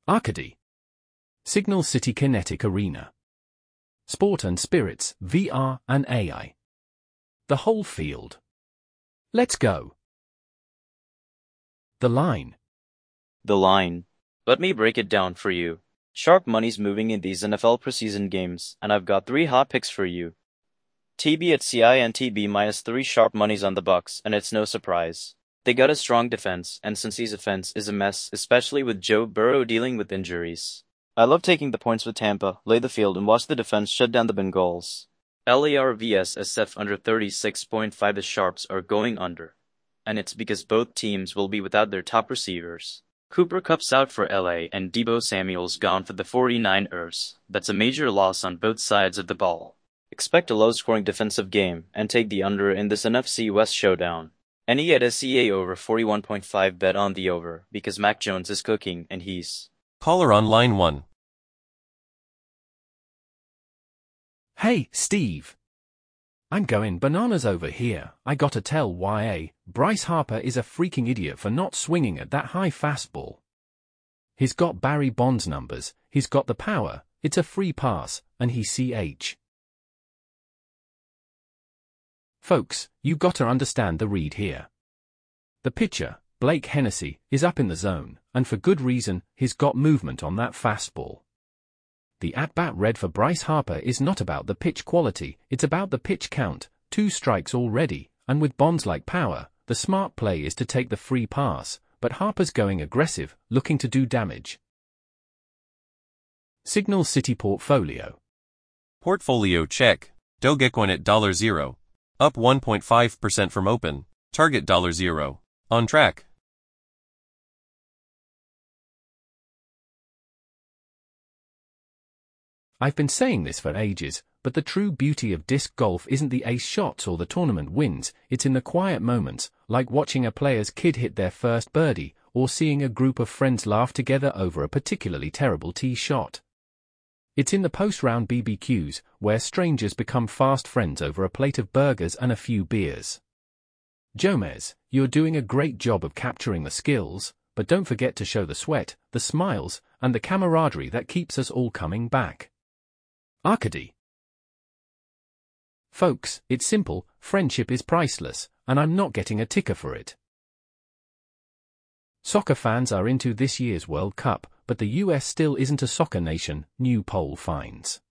Arcady. Signal City Kinetic Arena. Sport and Spirits, VR and AI. The whole field. Let's go. The line. The line. Let me break it down for you. Sharp money's moving in these NFL preseason games, and I've got 3 hot picks for you. TB at CI and TB minus 3 sharp monies on the Bucks, and it's no surprise. They got a strong defense, and Cincy's offense is a mess, especially with Joe Burrow dealing with injuries. I love taking the points with Tampa, lay the field, and watch the defense shut down the Bengals. LAR vs SF under 36.5. The Sharps are going under. And it's because both teams will be without their top receivers. Cooper Kupp's out for LA and Deebo Samuel's gone for the 49ers. That's a major loss on both sides of the ball. Expect a low-scoring defensive game and take the under in this NFC West showdown. Any at SCA over 41.5 bet on the over because Mac Jones is cooking and he's... Caller on line 1. Hey, Steve. I'm going bananas over here. I gotta tell YA, Bryce Harper is a freaking idiot for not swinging at that high fastball. He's got Barry Bonds numbers, he's got the power, it's a free pass, and he's CH. Folks, you gotta understand the read here. The pitcher, Blake Hennessy, is up in the zone, and for good reason, he's got movement on that fastball. The at-bat read for Bryce Harper is not about the pitch quality, it's about the pitch count, 2 strikes already, and with Bonds-like power, the smart play is to take the free pass, but Harper's going aggressive, looking to do damage. Signal City Portfolio. Portfolio check. Dogecoin at $0. Up 1.5% from open. Target $0. On track. I've been saying this for ages, but the true beauty of disc golf isn't the ace shots or the tournament wins, it's in the quiet moments, like watching a player's kid hit their first birdie, or seeing a group of friends laugh together over a particularly terrible tee shot. It's in the post-round BBQs, where strangers become fast friends over a plate of burgers and a few beers. Jomez, you're doing a great job of capturing the skills, but don't forget to show the sweat, the smiles, and the camaraderie that keeps us all coming back. Arcady. Folks, it's simple, friendship is priceless, and I'm not getting a ticker for it. Soccer fans are into this year's World Cup, but the US still isn't a soccer nation, new poll finds.